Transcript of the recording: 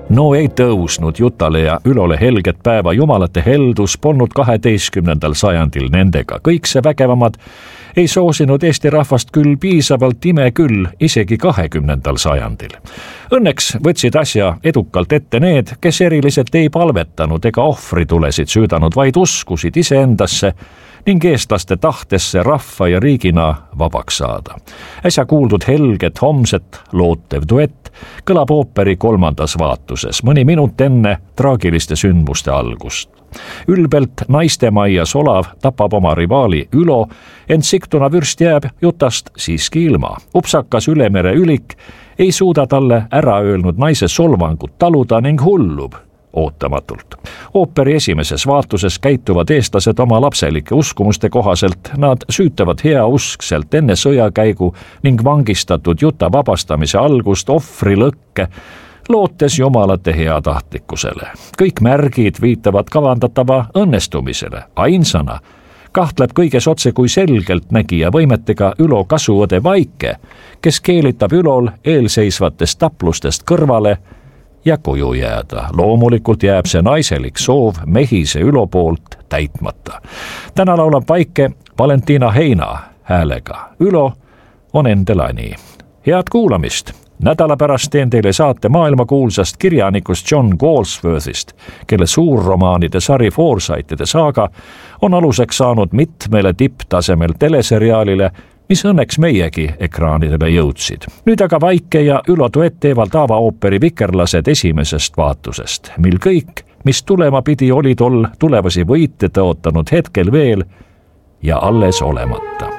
No ei tõusnud Jutale ja Ülole helget päeva, jumalate heldus polnud 12. sajandil nendega. Kõik see vägevamad ei soosinud Eesti rahvast küll piisavalt, ime küll isegi 20. sajandil. Õnneks võtsid asja edukalt ette need, kes eriliselt ei palvetanud ega ohvritulesid süüdanud, vaid uskusid iseendasse ning eestlaste tahtesse rahva ja riigina vabaks saada. Äsja kuuldud helget homset lootev duett kõlab ooperi 3. vaatuses, mõni minut enne traagiliste sündmuste algust. Ülbelt naistemajja solav tapab oma rivaali Ülo, ent siktuna vürst jääb Jutast siiski ilma. Upsakas Ülemere ülik ei suuda talle ära öelnud naise solvangut taluda ning hullub ootamatult. Ooperi esimeses vaatuses käituvad eestlased oma lapselike uskumuste kohaselt, nad süütavad heauskselt enne sõjakäigu ning vangistatud Juta vabastamise algust ohvrilõkke, lootes jumalate heatahtlikkusele. Kõik märgid viitavad kavandatava õnnestumisele. Ainsana kahtleb kõiges otse kui selgelt nägija võimetega Ülo kasuõde Vaike, kes keelitab Ülol eelseisvatest taplustest kõrvale ja koju jääda. Loomulikult jääb see naiselik soov mehise Ülo poolt täitmata. Täna laulab Vaike Valentina Heina häälega. Ülo on Endelani. Head kuulamist! Nädala pärast teen teile saate maailmakuulsast kirjanikust John Galsworthist, kelle suurromaanide sari Forsythide saaga on aluseks saanud mitmele tipptasemel teleseriaalile, mis õnneks meiegi ekraanidele jõudsid. Nüüd aga Vaike ja Ülo duett teevad avaooperi Vikerlased esimesest vaatusest, mil kõik, mis tulema pidi, oli tol tulevasi võite tõotanud hetkel veel ja alles olemata.